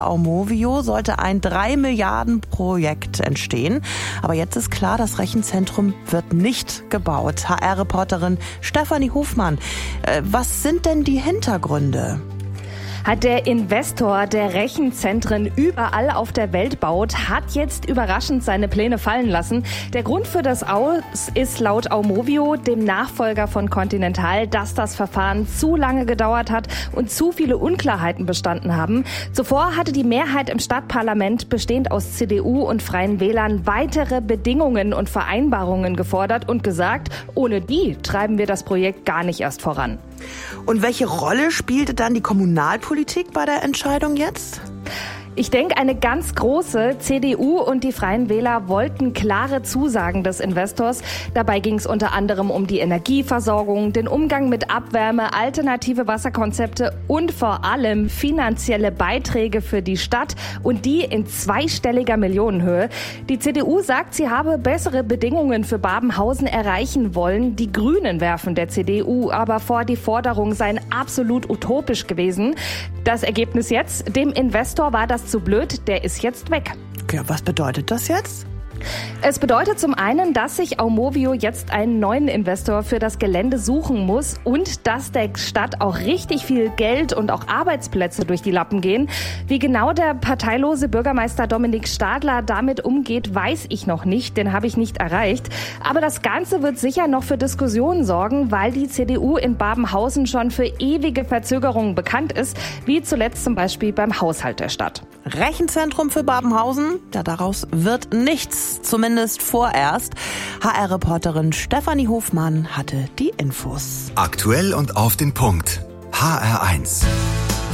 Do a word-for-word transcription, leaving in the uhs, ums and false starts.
Aumovio sollte ein drei Milliarden Projekt entstehen. Aber jetzt ist klar, das Rechenzentrum wird nicht gebaut. H R-Reporterin Stefanie Hofmann, äh, was sind denn die Hintergründe? Hat der Investor, der Rechenzentren überall auf der Welt baut, hat jetzt überraschend seine Pläne fallen lassen. Der Grund für das Aus ist laut Aumovio, dem Nachfolger von Continental, dass das Verfahren zu lange gedauert hat und zu viele Unklarheiten bestanden haben. Zuvor hatte die Mehrheit im Stadtparlament, bestehend aus C D U und Freien Wählern, weitere Bedingungen und Vereinbarungen gefordert und gesagt, ohne die treiben wir das Projekt gar nicht erst voran. Und welche Rolle spielte dann die Kommunalpolitik bei der Entscheidung jetzt? Ich denke, eine ganz große. C D U und die Freien Wähler wollten klare Zusagen des Investors. Dabei ging es unter anderem um die Energieversorgung, den Umgang mit Abwärme, alternative Wasserkonzepte und vor allem finanzielle Beiträge für die Stadt und die in zweistelliger Millionenhöhe. Die C D U sagt, sie habe bessere Bedingungen für Babenhausen erreichen wollen. Die Grünen werfen der C D U aber vor, die Forderungen seien absolut utopisch gewesen. Das Ergebnis jetzt: Dem Investor war das zu blöd, der ist jetzt weg. Okay, was bedeutet das jetzt? Es bedeutet zum einen, dass sich Aumovio jetzt einen neuen Investor für das Gelände suchen muss und dass der Stadt auch richtig viel Geld und auch Arbeitsplätze durch die Lappen gehen. Wie genau der parteilose Bürgermeister Dominik Stadler damit umgeht, weiß ich noch nicht, den habe ich nicht erreicht. Aber das Ganze wird sicher noch für Diskussionen sorgen, weil die C D U in Babenhausen schon für ewige Verzögerungen bekannt ist, wie zuletzt zum Beispiel beim Haushalt der Stadt. Rechenzentrum für Babenhausen? Ja, daraus wird nichts, zumindest vorerst. H R-Reporterin Stefanie Hofmann hatte die Infos. Aktuell und auf den Punkt. H R eins.